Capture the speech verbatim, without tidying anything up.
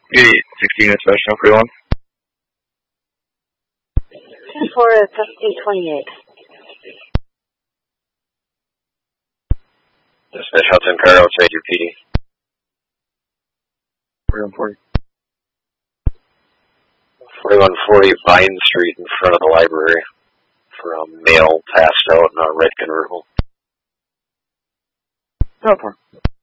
sixteen units, National forty-one. ten four, eight twenty-eight. Dispatch Hudson car outside your P D. forty-one forty. forty-one forty Vine Street in front of the library for a male passed out in a red convertible. No problem.